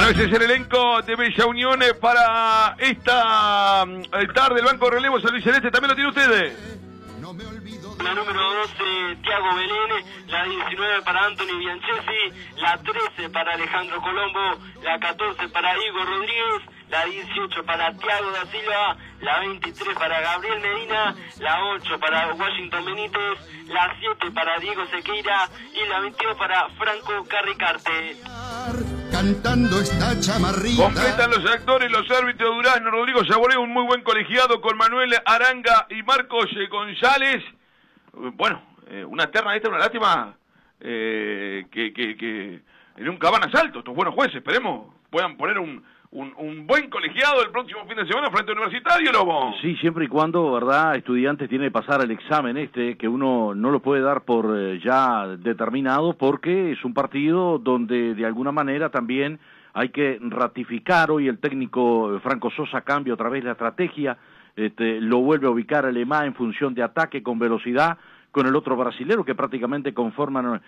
Bueno, ese es el elenco de Bella Unión para esta tarde. El banco de relevo San Luis Celeste también lo tiene ustedes. La número 12, Tiago Belén, la 19 para Anthony Bianchesi, la 13 para Alejandro Colombo, la 14 para Igor Rodríguez, la 18 para Tiago da Silva, la 23 para Gabriel Medina, la 8 para Washington Benítez, la 7 para Diego Sequeira y la 22 para Franco Carricarte. Cantando esta chamarrita. Completan los actores, los árbitros Durazno, Rodrigo Saborea, un muy buen colegiado con Manuel Aranga y Marcos González. Bueno, una terna esta, una lástima que nunca van a salto estos buenos jueces. Esperemos puedan poner un buen colegiado el próximo fin de semana frente al Universitario, Lobo. Sí, siempre y cuando, ¿verdad?, Estudiantes tiene que pasar el examen que uno no lo puede dar por ya determinado, porque es un partido donde de alguna manera también hay que ratificar. Hoy el técnico Franco Sosa cambia otra vez la estrategia, lo vuelve a ubicar a Lemá en función de ataque con velocidad, con el otro brasilero que prácticamente conforman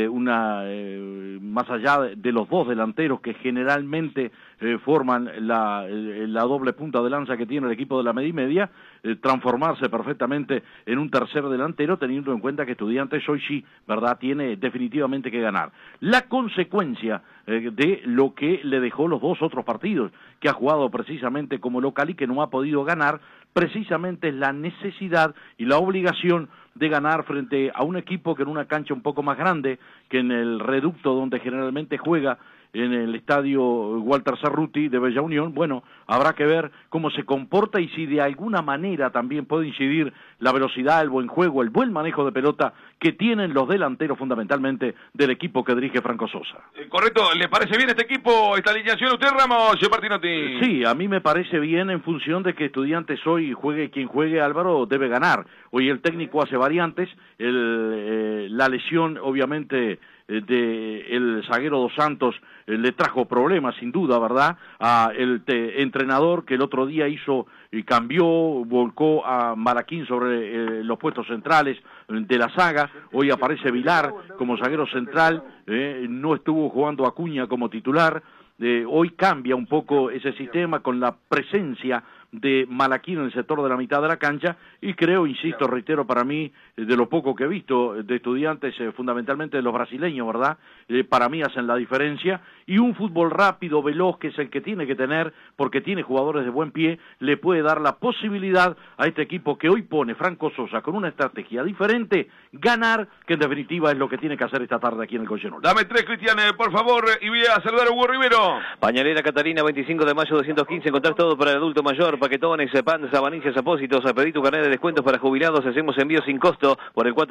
más allá de los dos delanteros que generalmente forman la doble punta de lanza que tiene el equipo de la media y media, transformarse perfectamente en un tercer delantero, teniendo en cuenta que Estudiantes hoy sí, ¿verdad?, tiene definitivamente que ganar. La consecuencia de lo que le dejó los dos otros partidos, que ha jugado precisamente como local y que no ha podido ganar, precisamente es la necesidad y la obligación de ganar frente a un equipo que en una cancha un poco más grande, que en el reducto donde generalmente juega, en el estadio Walter Cerruti de Bella Unión. Bueno, habrá que ver cómo se comporta y si de alguna manera también puede incidir la velocidad, el buen juego, el buen manejo de pelota que tienen los delanteros fundamentalmente del equipo que dirige Franco Sosa. Correcto, ¿le parece bien este equipo, esta alineación a usted, Ramos, Martinotti? Sí, a mí me parece bien en función de que Estudiantes hoy juegue quien juegue, Álvaro, debe ganar. Hoy el técnico hace variantes, la lesión obviamente el zaguero Dos Santos le trajo problemas sin duda, ¿verdad?, a el entrenador que el otro día hizo y cambió, volcó a Maraquín sobre los puestos centrales de la saga. Hoy aparece Vilar como zaguero central, no estuvo jugando Acuña como titular. Hoy cambia un poco ese sistema con la presencia de Malaquín en el sector de la mitad de la cancha, y creo, insisto, reitero, para mí, de lo poco que he visto de Estudiantes, fundamentalmente de los brasileños, ¿verdad?, para mí hacen la diferencia, y un fútbol rápido, veloz, que es el que tiene que tener, porque tiene jugadores de buen pie, le puede dar la posibilidad a este equipo que hoy pone Franco Sosa con una estrategia diferente, ganar, que en definitiva es lo que tiene que hacer esta tarde aquí en el Colchonol. Dame tres, Cristian, por favor, y voy a saludar a Hugo Rivero. Pañalera Catarina, 25 de mayo 215, encontrar todo para el adulto mayor, paquetones, pan, sabanillas, apósitos, a pedir tu carnet de descuentos para jubilados, hacemos envío sin costo por el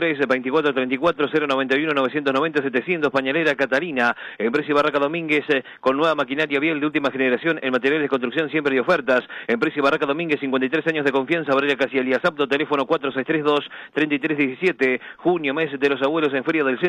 463-2434-091-990-700, Pañalera Catarina, Empresa y Barraca Domínguez, con nueva maquinaria vial de última generación, en materiales de construcción siempre de ofertas, Empresa y Barraca Domínguez, 53 años de confianza, Varela Casi Elías Apto, teléfono 4632-3317, junio, mes de los abuelos en Feria del Centro.